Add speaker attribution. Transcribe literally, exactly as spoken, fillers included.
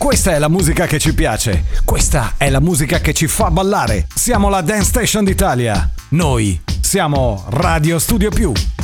Speaker 1: Questa è la musica che ci piace, questa è la musica che ci fa ballare. Siamo la Dance Station d'Italia. Noi siamo Radio Studio Più.